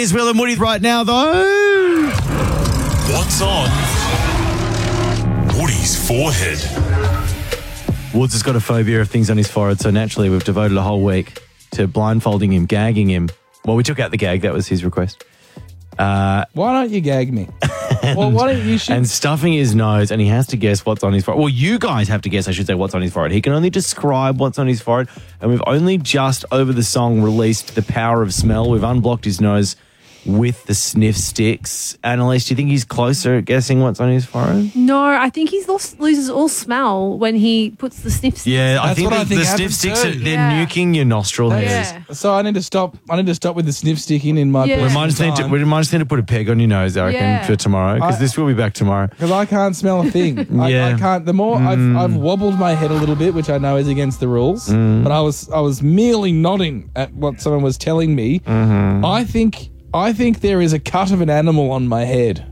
is Will and Woody right now, though. What's on Woody's forehead? Woods has got a phobia of things on his forehead, so naturally we've devoted a whole week to blindfolding him, gagging him. Well, we took out the gag. That was his request. Why don't you gag me? Well, why don't you shoot? And stuffing his nose, and he has to guess what's on his forehead. Well, you guys have to guess, I should say, what's on his forehead. He can only describe what's on his forehead, and we've only just, over the song, released the power of smell. We've unblocked his nose with the sniff sticks. Annalise, do you think he's closer at guessing what's on his forehead? No, I think he loses all smell when he puts the sniff sticks. Yeah, I That's think what I think the sniff happens sticks, too. they're Yeah. nuking your nostril hairs. Yeah. So I need to stop. I need to stop with the sniff sticking in my. Yeah. We might just need to put a peg on your nose, I reckon, Yeah. for tomorrow, because this will be back tomorrow. Because I can't smell a thing. Yeah. I can't. The more I've wobbled my head a little bit, which I know is against the rules, but I was merely nodding at what someone was telling me. I think there is a cut of an animal on my head.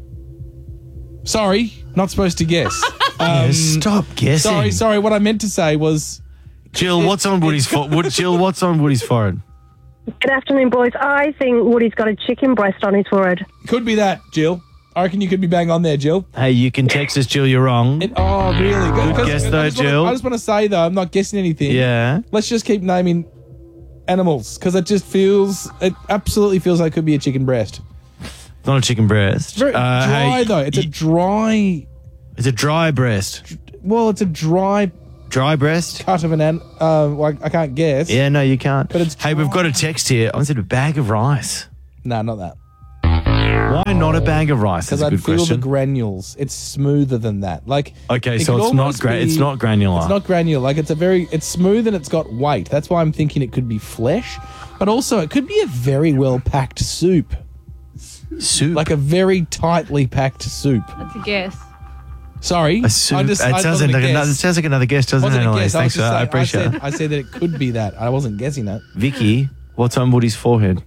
Sorry, not supposed to guess. Stop guessing. Sorry. What I meant to say was, Jill, what's on Woody's forehead? Jill, what's on Woody's forehead? Good afternoon, boys. I think Woody's got a chicken breast on his forehead. could be that, Jill. I reckon you could be bang on there, Jill. Hey, you can text us, Jill, you're wrong. Really? Good guess though, Jill. I just want to say, though, I'm not guessing anything. Yeah. Let's just keep naming animals, because it absolutely feels like it could be a chicken breast. It's not a chicken breast. Very dry, though. It's a dry... It's a dry breast. Well, it's a dry Dry breast? cut of an I can't guess. Yeah, no, you can't. But it's Hey, we've got a text here. I said a bag of rice. No, not that. Why not a bag of rice? That's Because a I good feel question. the granules. It's smoother than that. Like Okay, it so could it's not almost it's be- not granular. It's not granular. Like it's smooth and it's got weight. That's why I'm thinking it could be flesh, but also it could be a very well packed soup, soup. like a very tightly packed soup. That's a guess. Sorry, A soup. it It sounds like another guess, doesn't it, wasn't a Annalise? guess. I Thanks was for just that. I saying, appreciate it. I said that it could be that. I wasn't guessing that. Vicky, what's on Woody's forehead?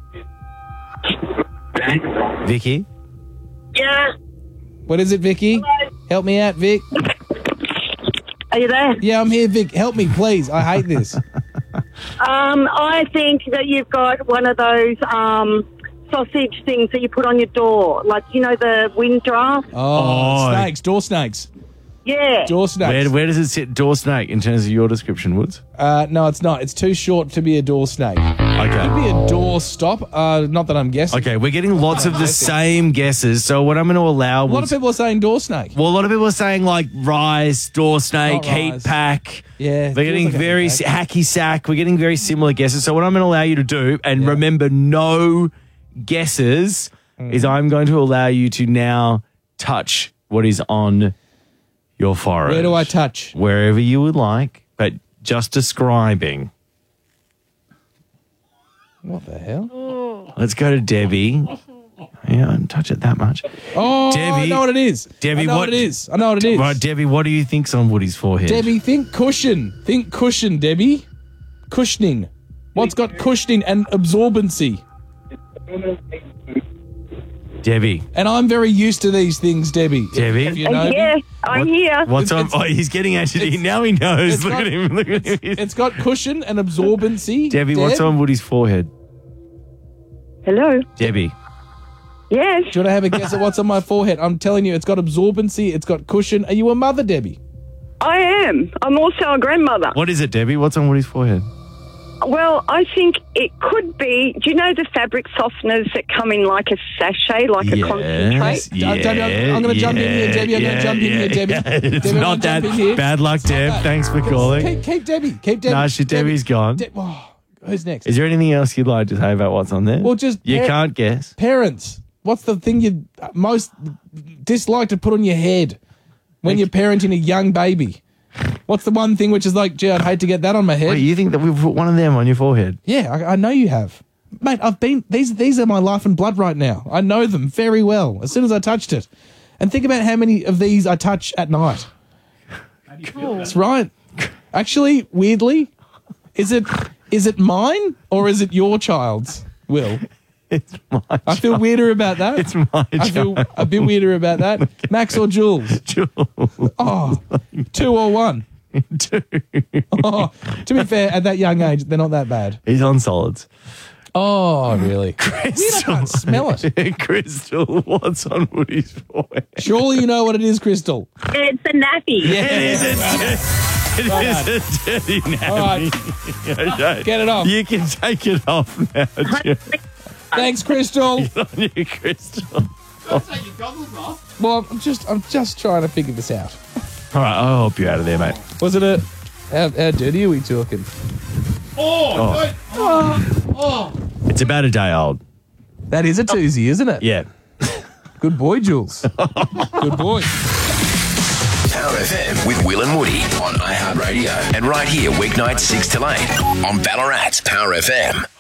Vicky? Yeah. What is it, Vicky? Help me out, Vic. Are you there? Yeah, I'm here, Vic. Help me, please. I hate this. I think that you've got one of those sausage things that you put on your door, like, you know, the wind draft. Oh. Snakes, door snakes. Yeah. Door snakes. Where does it sit, door snake, in terms of your description, Woods? No, it's not. It's too short to be a door snake. Could Okay. be a door stop. Not that I'm guessing. Okay, we're getting lots of the same guesses, so what I'm going to allow... A lot of people are saying door snake. Well, a lot of people are saying, like, rice, door snake, Not heat rice. pack. Yeah, We're getting feels like a very heat pack. hacky sack. We're getting very similar guesses. So what I'm going to allow you to do, and remember, no guesses, is I'm going to allow you to now touch what is on your forehead. Where do I touch? Wherever you would like, but just describing. What the hell? Let's go to Debbie. Yeah, I don't touch it that much. Oh, I Debbie. know what it is. Debbie, I know what it is. I know what it is. Right, Debbie, what do you think's on Woody's forehead? Debbie, think cushion. Think cushion, Debbie. Cushioning. What's got cushioning and absorbency? Debbie. And I'm very used to these things, Debbie. Debbie? If you know me. Yeah, I'm here. What's on? It's- Oh, he's getting agitated. Now he knows. it's Look got- at him. Look at him. It's got cushion and absorbency. Debbie, Deb? what's on Woody's forehead? Hello. Debbie. Yes. Do you want to have a guess at what's on my forehead? I'm telling you, it's got absorbency, it's got cushion. Are you a mother, Debbie? I am. I'm also a grandmother. What is it, Debbie? What's on Woody's forehead? Well, I think it could be. Do you know the fabric softeners that come in like a sachet, like a concentrate? Debbie, I'm going to jump in here, Debbie. I'm going to jump in here, Debbie. It's Debbie, I'm not gonna that. jump in here. Bad luck, Deb. that. Thanks for calling. Keep Debbie. Keep Debbie. No, Debbie's gone. Who's next? Is there anything else you'd like to say about what's on there? Well, just You can't guess. Parents. What's the thing you most dislike to put on your head when you're parenting a young baby? What's the one thing which is like, gee, I'd hate to get that on my head? Wait, you think that we've put one of them on your forehead? Yeah, I know you have. Mate, I've been these are my life and blood right now. I know them very well. As soon as I touched it. And think about how many of these I touch at night. That's right. Actually, weirdly, is it mine or is it your child's, Will? It's my I feel weirder about that. It's my I feel a bit weirder about that. Max or Jules? Jules. Oh, 2 or 1? 2. Oh, to be fair, at that young age, they're not that bad. He's on solids. Oh, really? Crystal. I can't smell it. Crystal, what's on Woody's forehead? Surely you know what it is, Crystal. It's a nappy. It is a dirty nappy. All right. Okay. Get it off. You can take it off now, Joe. Thanks, Crystal. On you, Crystal. Well, I'm just trying to figure this out. All right, I'll help you out of there, mate. Was it a... How dirty are we talking? It's about a day old. That is a toozy, isn't it? Yeah. Good boy, Jules. Good boy. Power FM with Will and Woody on iHeartRadio. And right here, weeknights 6 till 8 on Ballarat. Power FM.